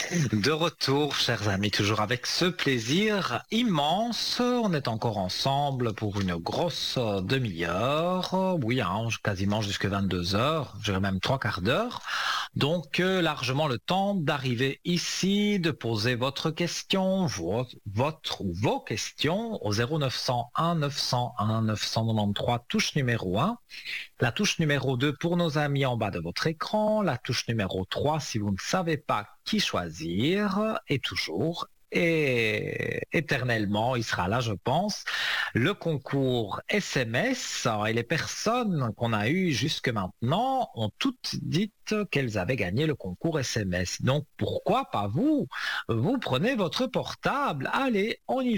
De retour, chers amis, toujours avec ce plaisir immense. On est encore ensemble pour une grosse demi-heure. Oui, hein, quasiment jusque 22 heures, je dirais même trois quarts d'heure. Donc, largement le temps d'arriver ici, de poser votre question, votre ou vos questions au 0901 901 993, touche numéro 1. La touche numéro 2 pour nos amis en bas de votre écran. La touche numéro 3 si vous ne savez pas qui choisir. Et toujours et éternellement, il sera là, je pense, le concours SMS. Et les personnes qu'on a eues jusque maintenant ont toutes dit qu'elles avaient gagné le concours SMS. Donc, pourquoi pas vous? Vous prenez votre portable. Allez, on y